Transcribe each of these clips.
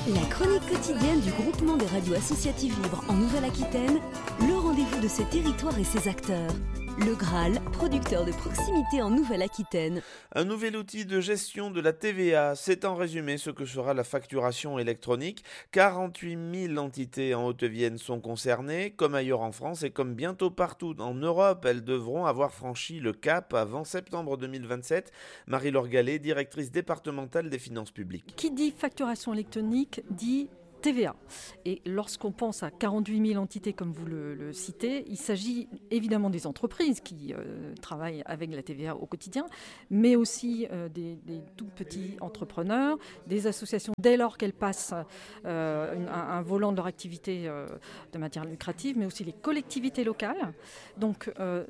La chronique quotidienne du groupement des radios associatives libres en Nouvelle-Aquitaine, le rendez-vous de ses territoires et ses acteurs. Le Graal, producteur de proximité en Nouvelle-Aquitaine. Un nouvel outil de gestion de la TVA, c'est en résumé ce que sera la facturation électronique. 48 000 entités en Haute-Vienne sont concernées, comme ailleurs en France et comme bientôt partout en Europe. Elles devront avoir franchi le cap avant septembre 2027. Marie-Laure Gallet, directrice départementale des finances publiques. Qui dit facturation électronique dit TVA. Et lorsqu'on pense à 48 000 entités, comme vous le citez, il s'agit évidemment des entreprises qui travaillent avec la TVA au quotidien, mais aussi des tout petits entrepreneurs, des associations, dès lors qu'elles passent un volant de leur activité de matière lucrative, mais aussi les collectivités locales. Donc,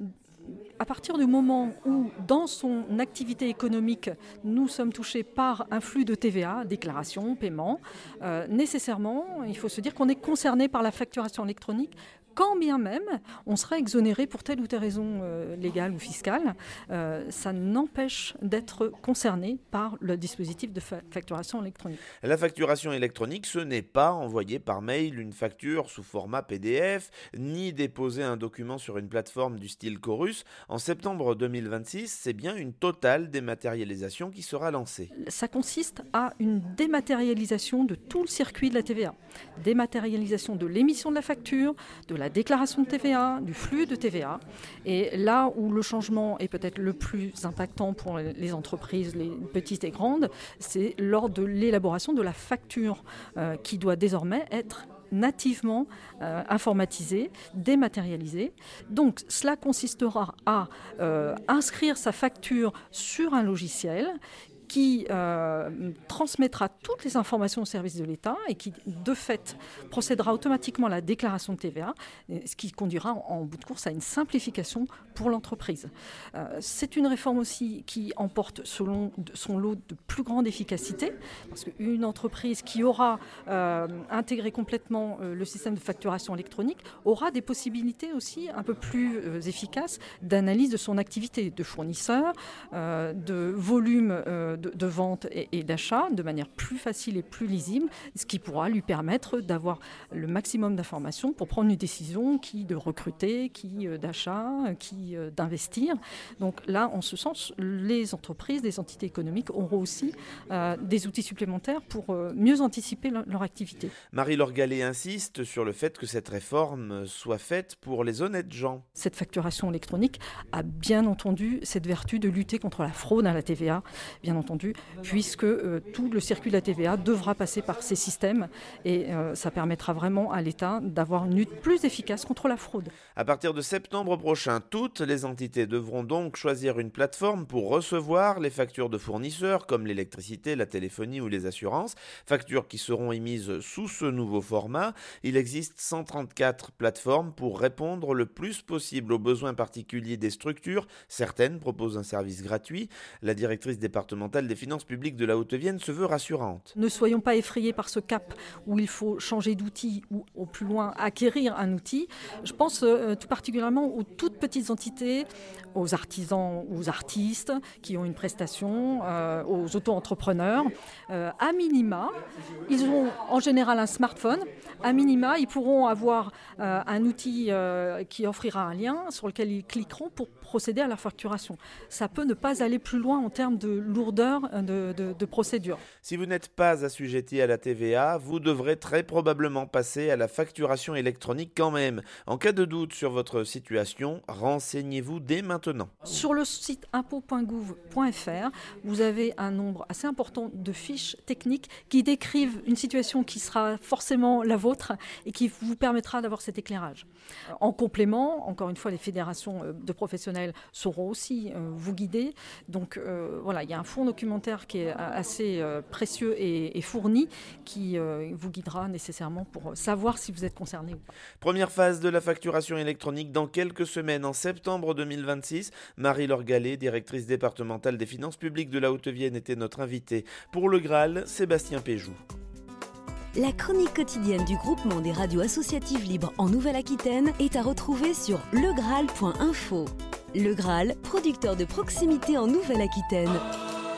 à partir du moment où, dans son activité économique, nous sommes touchés par un flux de TVA, déclaration, paiement, nécessairement, il faut se dire qu'on est concerné par la facturation électronique, quand bien même on serait exonéré pour telle ou telle raison légale ou fiscale, ça n'empêche d'être concerné par le dispositif de facturation électronique. La facturation électronique, ce n'est pas envoyer par mail une facture sous format PDF, ni déposer un document sur une plateforme du style Chorus. En septembre 2026, c'est bien une totale dématérialisation qui sera lancée. Ça consiste à une dématérialisation de tout le circuit de la TVA. Dématérialisation de l'émission de la facture, de la déclaration de TVA, du flux de TVA. Et là où le changement est peut-être le plus impactant pour les entreprises, les petites et grandes, c'est lors de l'élaboration de la facture qui doit désormais être nativement informatisée, dématérialisée. Donc cela consistera à inscrire sa facture sur un logiciel qui transmettra toutes les informations au service de l'État et qui, de fait, procédera automatiquement à la déclaration de TVA, ce qui conduira en bout de course à une simplification pour l'entreprise. C'est une réforme aussi qui emporte son lot de plus grande efficacité, parce qu'une entreprise qui aura intégré complètement le système de facturation électronique aura des possibilités aussi un peu plus efficaces d'analyse de son activité, de fournisseurs, de volume de vente et d'achat de manière plus facile et plus lisible, ce qui pourra lui permettre d'avoir le maximum d'informations pour prendre une décision qui de recruter, qui d'achat, qui d'investir. Donc là, en ce sens, les entreprises, les entités économiques auront aussi des outils supplémentaires pour mieux anticiper leur activité. Marie-Laure Gallet insiste sur le fait que cette réforme soit faite pour les honnêtes gens. Cette facturation électronique a bien entendu cette vertu de lutter contre la fraude à la TVA, bien entendu, puisque tout le circuit de la TVA devra passer par ces systèmes et ça permettra vraiment à l'État d'avoir une lutte plus efficace contre la fraude. À partir de septembre prochain, toutes les entités devront donc choisir une plateforme pour recevoir les factures de fournisseurs comme l'électricité, la téléphonie ou les assurances, factures qui seront émises sous ce nouveau format. Il existe 134 plateformes pour répondre le plus possible aux besoins particuliers des structures. Certaines proposent un service gratuit. La directrice départementale des finances publiques de la Haute-Vienne se veut rassurante. Ne soyons pas effrayés par ce cap où il faut changer d'outil ou au plus loin acquérir un outil. Je pense tout particulièrement aux toutes petites entités, aux artisans, aux artistes qui ont une prestation, aux auto-entrepreneurs. À minima, ils ont en général un smartphone. À minima, ils pourront avoir un outil qui offrira un lien sur lequel ils cliqueront pour procéder à leur facturation. Ça peut ne pas aller plus loin en termes de lourdeur de procédure. Si vous n'êtes pas assujetti à la TVA, vous devrez très probablement passer à la facturation électronique quand même. En cas de doute sur votre situation, renseignez-vous dès maintenant. Sur le site impôt.gouv.fr, vous avez un nombre assez important de fiches techniques qui décrivent une situation qui sera forcément la vôtre et qui vous permettra d'avoir cet éclairage. En complément, encore une fois, les fédérations de professionnels sauront aussi vous guider. Donc voilà, il y a un fonds documentaire qui est assez précieux et fourni qui vous guidera nécessairement pour savoir si vous êtes concerné ou pas. Première phase de la facturation électronique dans quelques semaines, en septembre 2026. Marie-Laure Gallet, directrice départementale des finances publiques de la Haute-Vienne, était notre invitée. Pour le Graal, Sébastien Péjou. La chronique quotidienne du groupement des radios associatives libres en Nouvelle-Aquitaine est à retrouver sur legraal.info. Le Graal, producteur de proximité en Nouvelle-Aquitaine.